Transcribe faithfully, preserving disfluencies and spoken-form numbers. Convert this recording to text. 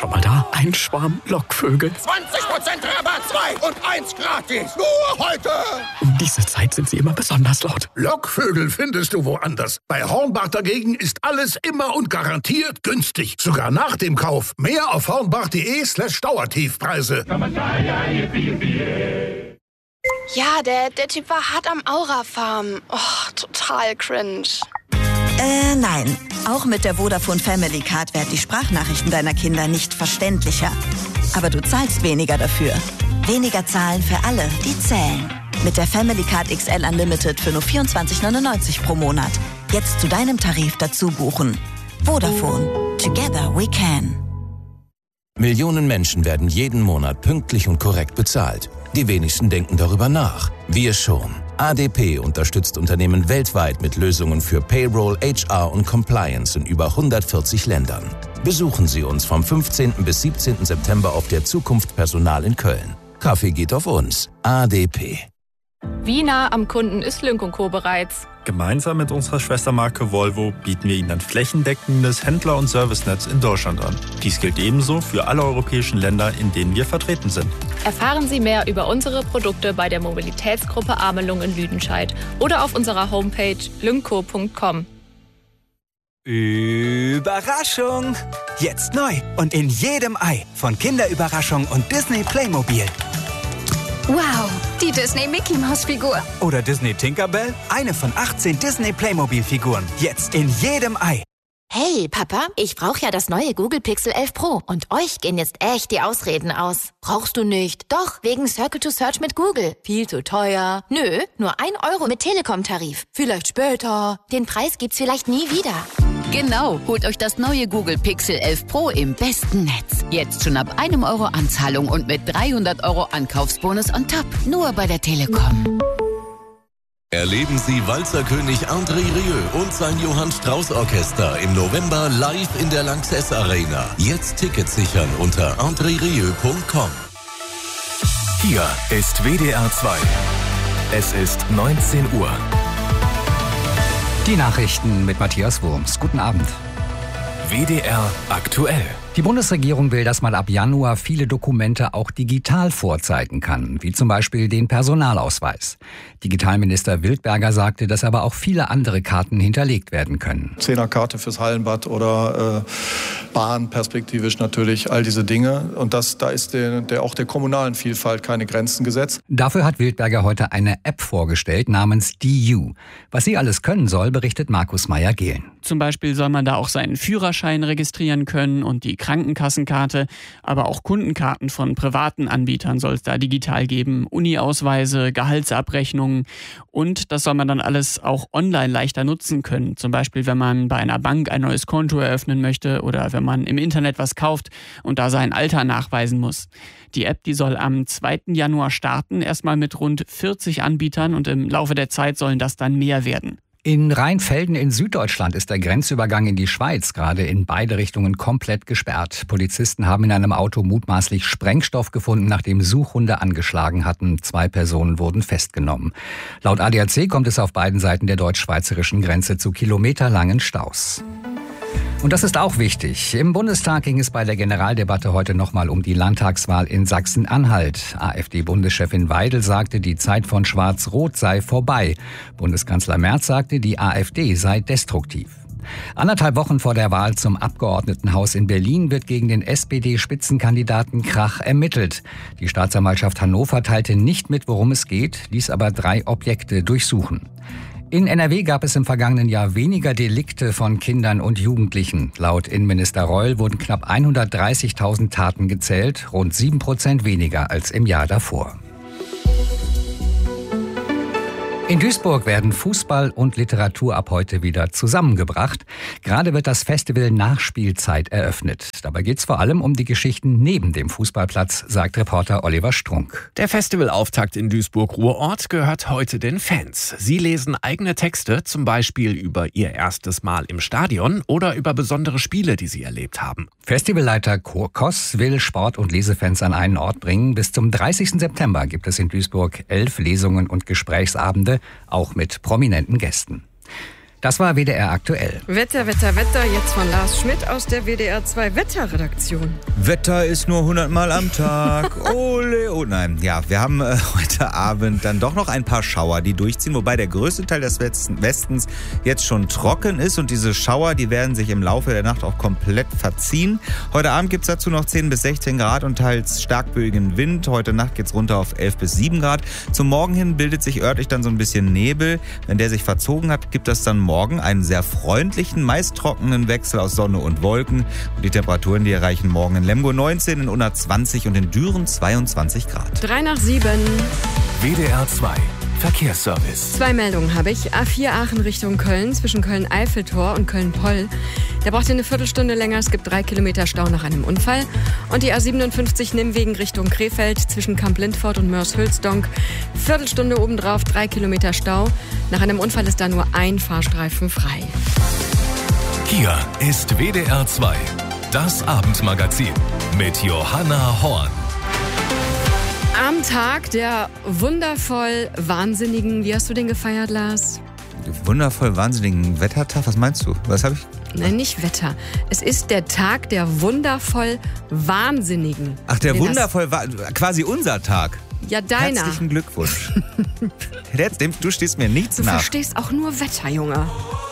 schon mal da? Ein Schwarm Lockvögel. zwanzig Prozent Rabatt, zwei und eins gratis. Nur heute. Um diese Zeit sind sie immer besonders laut. Lockvögel findest du woanders. Bei Hornbach dagegen ist alles immer und garantiert günstig. Sogar nach dem Kauf. Mehr auf hornbach.de slash Dauertiefpreise. Ja, der, der Typ war hart am Aura-Farm. Oh, total cringe. Äh, nein. Auch mit der Vodafone Family Card werden die Sprachnachrichten deiner Kinder nicht verständlicher. Aber du zahlst weniger dafür. Weniger zahlen für alle, die zählen. Mit der Family Card X L Unlimited für nur vierundzwanzig neunundneunzig pro Monat. Jetzt zu deinem Tarif dazu buchen. Vodafone. Together we can. Millionen Menschen werden jeden Monat pünktlich und korrekt bezahlt. Die wenigsten denken darüber nach. Wir schon. A D P unterstützt Unternehmen weltweit mit Lösungen für Payroll, H R und Compliance in über hundertvierzig Ländern. Besuchen Sie uns vom fünfzehnten bis siebzehnten September auf der Zukunft Personal in Köln. Kaffee geht auf uns. A D P. Wie nah am Kunden ist Lynk und Co. bereits? Gemeinsam mit unserer Schwestermarke Volvo bieten wir Ihnen ein flächendeckendes Händler- und Servicenetz in Deutschland an. Dies gilt ebenso für alle europäischen Länder, in denen wir vertreten sind. Erfahren Sie mehr über unsere Produkte bei der Mobilitätsgruppe Amelung in Lüdenscheid oder auf unserer Homepage lynkco punkt com. Überraschung! Jetzt neu und in jedem Ei von Kinderüberraschung und Disney Playmobil. Wow, die Disney-Mickey-Maus-Figur. Oder Disney Tinkerbell, eine von achtzehn Disney Playmobil-Figuren. Jetzt in jedem Ei. Hey, Papa, ich brauche ja das neue Google Pixel elf Pro. Und euch gehen jetzt echt die Ausreden aus. Brauchst du nicht? Doch, wegen Circle to Search mit Google. Viel zu teuer. Nö, nur ein Euro mit Telekom-Tarif. Vielleicht später. Den Preis gibt's vielleicht nie wieder. Genau, holt euch das neue Google Pixel elf Pro im besten Netz. Jetzt schon ab einem Euro Anzahlung und mit dreihundert Euro Ankaufsbonus on top. Nur bei der Telekom. Erleben Sie Walzerkönig André Rieu und sein Johann Strauß Orchester im November live in der Lanxess Arena. Jetzt Tickets sichern unter andre rieu punkt com. Hier ist W D R zwei. Es ist neunzehn Uhr. Die Nachrichten mit Matthias Wurms. Guten Abend. W D R aktuell. Die Bundesregierung will, dass man ab Januar viele Dokumente auch digital vorzeigen kann, wie zum Beispiel den Personalausweis. Digitalminister Wildberger sagte, dass aber auch viele andere Karten hinterlegt werden können. Zehnerkarte fürs Hallenbad oder äh, Bahn perspektivisch natürlich, all diese Dinge. Und das, da ist der, der, auch der kommunalen Vielfalt keine Grenzen gesetzt. Dafür hat Wildberger heute eine App vorgestellt namens D U. Was sie alles können soll, berichtet Markus Meyer-Gehlen. Zum Beispiel soll man da auch seinen Führerschein registrieren können und die Krankenkassenkarte, aber auch Kundenkarten von privaten Anbietern soll es da digital geben, Uni-Ausweise, Gehaltsabrechnungen und das soll man dann alles auch online leichter nutzen können. Zum Beispiel, wenn man bei einer Bank ein neues Konto eröffnen möchte oder wenn man im Internet was kauft und da sein Alter nachweisen muss. Die App, die soll am zweiten Januar starten, erstmal mit rund vierzig Anbietern und im Laufe der Zeit sollen das dann mehr werden. In Rheinfelden in Süddeutschland ist der Grenzübergang in die Schweiz gerade in beide Richtungen komplett gesperrt. Polizisten haben in einem Auto mutmaßlich Sprengstoff gefunden, nachdem Suchhunde angeschlagen hatten. Zwei Personen wurden festgenommen. Laut A D A C kommt es auf beiden Seiten der deutsch-schweizerischen Grenze zu kilometerlangen Staus. Und das ist auch wichtig. Im Bundestag ging es bei der Generaldebatte heute nochmal um die Landtagswahl in Sachsen-Anhalt. AfD-Bundeschefin Weidel sagte, die Zeit von Schwarz-Rot sei vorbei. Bundeskanzler Merz sagte, die AfD sei destruktiv. Anderthalb Wochen vor der Wahl zum Abgeordnetenhaus in Berlin wird gegen den S P D-Spitzenkandidaten Krach ermittelt. Die Staatsanwaltschaft Hannover teilte nicht mit, worum es geht, ließ aber drei Objekte durchsuchen. In N R W gab es im vergangenen Jahr weniger Delikte von Kindern und Jugendlichen. Laut Innenminister Reul wurden knapp hundertdreißigtausend Taten gezählt, rund sieben Prozent weniger als im Jahr davor. In Duisburg werden Fußball und Literatur ab heute wieder zusammengebracht. Gerade wird das Festival Nachspielzeit eröffnet. Dabei geht es vor allem um die Geschichten neben dem Fußballplatz, sagt Reporter Oliver Strunk. Der Festivalauftakt in Duisburg-Ruhrort gehört heute den Fans. Sie lesen eigene Texte, zum Beispiel über ihr erstes Mal im Stadion oder über besondere Spiele, die sie erlebt haben. Festivalleiter Kurt Koss will Sport- und Lesefans an einen Ort bringen. Bis zum dreißigsten September gibt es in Duisburg elf Lesungen und Gesprächsabende, auch mit prominenten Gästen. Das war W D R aktuell. Wetter, Wetter, Wetter, jetzt von Lars Schmidt aus der W D R zwei Wetterredaktion. Wetter ist nur hundert Mal am Tag. Ole, oh nein. Ja, wir haben äh, heute Abend dann doch noch ein paar Schauer, die durchziehen, wobei der größte Teil des Westens jetzt schon trocken ist und diese Schauer, die werden sich im Laufe der Nacht auch komplett verziehen. Heute Abend gibt es dazu noch zehn bis sechzehn Grad und teils starkböigen Wind. Heute Nacht geht es runter auf elf bis sieben Grad. Zum Morgen hin bildet sich örtlich dann so ein bisschen Nebel. Wenn der sich verzogen hat, gibt es dann morgen einen sehr freundlichen, meist trockenen Wechsel aus Sonne und Wolken. Und die Temperaturen, die erreichen morgen in Lemgo neunzehn, in Unna zwanzig und in Düren zweiundzwanzig Grad. Drei nach sieben. W D R zwei Verkehrsservice. Zwei Meldungen habe ich. A vier Aachen Richtung Köln, zwischen Köln-Eiffeltor und Köln-Poll. Der braucht eine Viertelstunde länger. Es gibt drei Kilometer Stau nach einem Unfall. Und die A siebenundfünfzig Nimmwegen Richtung Krefeld, zwischen Kamp-Lindfort und Mörs-Hülsdonk. Viertelstunde obendrauf, drei Kilometer Stau. Nach einem Unfall ist da nur ein Fahrstreifen frei. Hier ist W D R zwei, das Abendmagazin mit Johanna Horn. Am Tag der wundervoll Wahnsinnigen, wie hast du den gefeiert, Lars? Wundervoll wahnsinnigen Wettertag, was meinst du? Was habe ich? Nein, nicht Wetter. Es ist der Tag der wundervoll Wahnsinnigen. Ach, der Den wundervoll, quasi unser Tag. Ja, deiner. Herzlichen Glückwunsch. Du stehst mir nichts du nach. Du verstehst auch nur Wetter, Junge.